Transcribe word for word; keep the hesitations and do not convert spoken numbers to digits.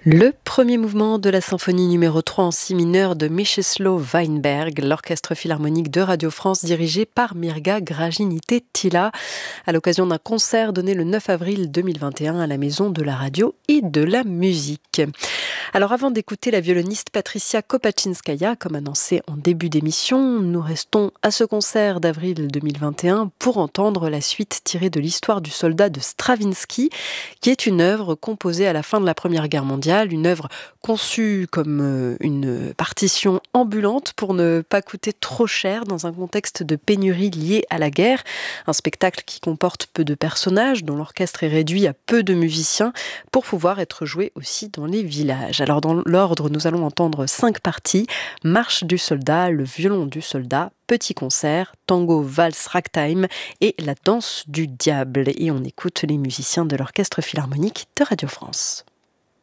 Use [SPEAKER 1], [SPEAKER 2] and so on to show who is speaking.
[SPEAKER 1] Le premier mouvement de la symphonie numéro trois en si mineur de Mieczysław Weinberg, l'orchestre philharmonique de Radio France dirigé par Mirga Gražinytė-Tyla, à l'occasion d'un concert donné le neuf avril deux mille vingt et un à la Maison de la Radio et de la Musique. Alors avant d'écouter la violoniste Patricia Kopaczynskaja, comme annoncé en début d'émission, nous restons à ce concert d'avril deux mille vingt et un pour entendre la suite tirée de l'histoire du soldat de Stravinsky, qui est une œuvre composée à la fin de la Première Guerre mondiale, une œuvre conçue comme une partition ambulante pour ne pas coûter trop cher dans un contexte de pénurie lié à la guerre. Un spectacle qui comporte peu de personnages, dont l'orchestre est réduit à peu de musiciens pour pouvoir être joué aussi dans les villages. Alors dans l'ordre, nous allons entendre cinq parties: Marche du soldat, le violon du soldat, Petit concert, tango, valse, ragtime et la danse du diable. Et on écoute les musiciens de l'orchestre philharmonique de Radio France.